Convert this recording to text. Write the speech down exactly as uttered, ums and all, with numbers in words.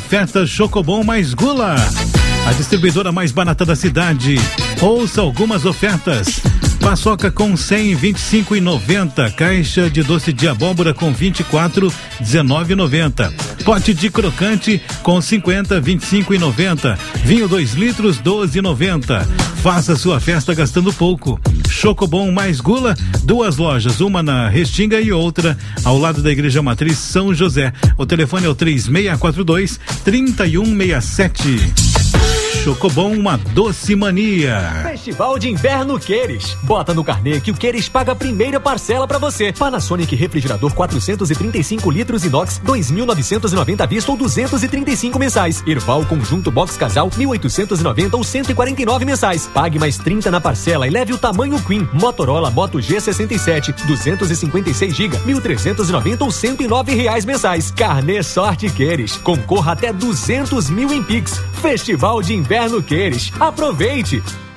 oferta Chocobon mais Gula, a distribuidora mais barata da cidade. Ouça algumas ofertas. Paçoca com cem, vinte e cinco reais e noventa centavos. Caixa de doce de abóbora com vinte e quatro, dezenove reais e noventa centavos. Pote de crocante com cinquenta, vinte e cinco reais e noventa centavos. Vinho dois litros, doze reais e noventa centavos. Faça sua festa gastando pouco. Chocobon mais Gula, duas lojas, uma na Restinga e outra ao lado da Igreja Matriz São José. O telefone é o três seis quatro dois, três um seis sete. Chocobon, uma doce mania. Festival de Inverno Queires. Bota no carnê que o Queires paga a primeira parcela pra você. Panasonic refrigerador quatrocentos e trinta e cinco litros inox, dois mil novecentos e noventa à vista ou duzentos e trinta e cinco mensais. Erval conjunto box casal, mil oitocentos e noventa ou cento e quarenta e nove mensais. Pague mais trinta na parcela e leve o tamanho Queen. Motorola Moto G sessenta e sete, duzentos e cinquenta e seis gigas, mil trezentos e noventa ou cento e nove reais mensais. Carnê Sorte Queires. Concorra até duzentos mil em Pix. Festival de Inverno Queires. Aproveite!